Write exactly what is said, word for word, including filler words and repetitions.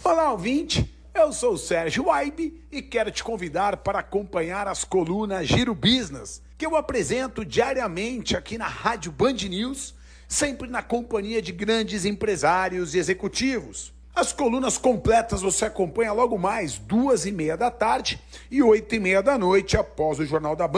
Olá, ouvinte! Eu sou o Sérgio Waibe e quero te convidar para acompanhar as colunas Giro Business, que eu apresento diariamente aqui na Rádio Band News, sempre na companhia de grandes empresários e executivos. As colunas completas você acompanha logo mais duas e meia da tarde e oito e meia da noite após o Jornal da Band.